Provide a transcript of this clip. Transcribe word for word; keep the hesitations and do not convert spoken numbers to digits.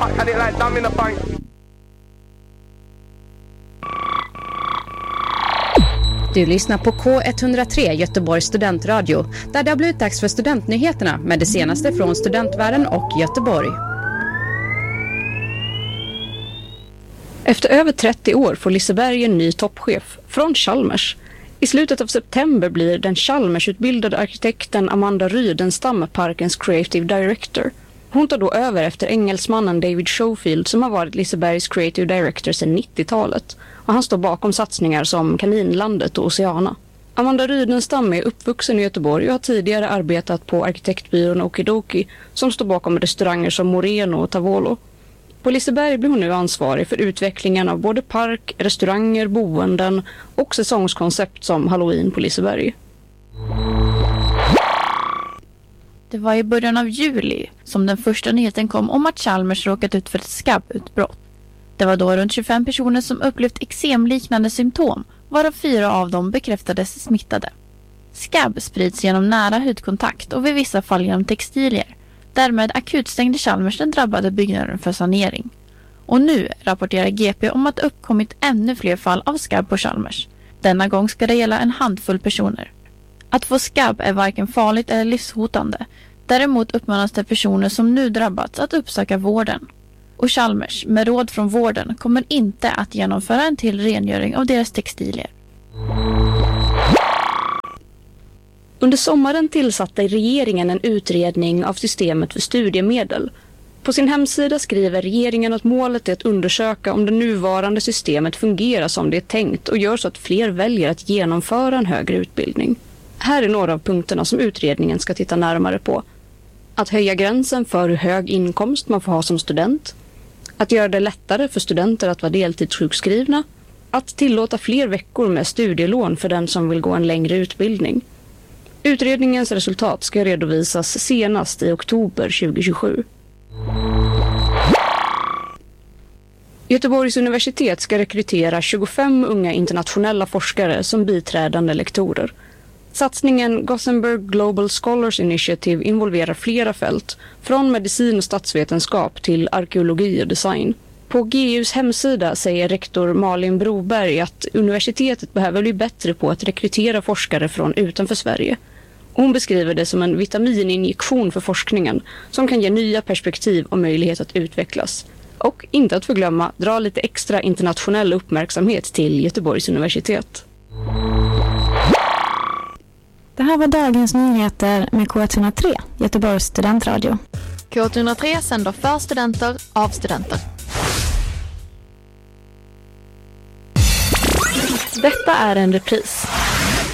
I did like dumb in the bank. Du lyssnar på K ett noll tre Göteborgs studentradio, där det har blivit dags för studentnyheterna med det senaste från studentvärlden och Göteborg. Efter över trettio år får Liseberg en ny toppchef från Chalmers. I slutet av september blir den Chalmers-utbildade arkitekten Amanda Rydenstam parkens creative director. Hon tar då över efter engelsmannen David Schofield som har varit Lisebergs creative director sedan nittiotalet. Och han står bakom satsningar som Kaninlandet och Oceana. Amanda Rydenstam är uppvuxen i Göteborg och har tidigare arbetat på arkitektbyrån Okidoki som står bakom restauranger som Moreno och Tavolo. På Liseberg blir hon nu ansvarig för utvecklingen av både park, restauranger, boenden och säsongskoncept som Halloween på Liseberg. Det var i början av juli som den första nyheten kom om att Chalmers råkat ut för ett skabbutbrott. Det var då runt tjugofem personer som upplevt eksemliknande symptom, varav fyra av dem bekräftades smittade. Skabb sprids genom nära hudkontakt och vid vissa fall genom textilier. Därmed akutstängde Chalmers den drabbade byggnaden för sanering. Och nu rapporterar G P om att det uppkommit ännu fler fall av skabb på Chalmers. Denna gång ska det gälla en handfull personer. Att få skabb är varken farligt eller livshotande. Däremot uppmanas det personer som nu drabbats att uppsöka vården. Och Chalmers, med råd från vården, kommer inte att genomföra en till rengöring av deras textilier. Under sommaren tillsatte regeringen en utredning av systemet för studiemedel. På sin hemsida skriver regeringen att målet är att undersöka om det nuvarande systemet fungerar som det är tänkt och gör så att fler väljer att genomföra en högre utbildning. Här är några av punkterna som utredningen ska titta närmare på. Att höja gränsen för hur hög inkomst man får ha som student. Att göra det lättare för studenter att vara deltidssjukskrivna. Att tillåta fler veckor med studielån för den som vill gå en längre utbildning. Utredningens resultat ska redovisas senast i oktober tjugohundratjugosju. Göteborgs universitet ska rekrytera tjugofem unga internationella forskare som biträdande lektorer. Satsningen Gothenburg Global Scholars Initiative involverar flera fält, från medicin och statsvetenskap till arkeologi och design. På G U:s hemsida säger rektor Malin Broberg att universitetet behöver bli bättre på att rekrytera forskare från utanför Sverige. Hon beskriver det som en vitamininjektion för forskningen som kan ge nya perspektiv och möjlighet att utvecklas. Och inte att förglömma, dra lite extra internationell uppmärksamhet till Göteborgs universitet. Det här var dagens nyheter med K ett noll tre, Göteborgs studentradio. K ett noll tre sänder för studenter av studenter. Detta är en repris.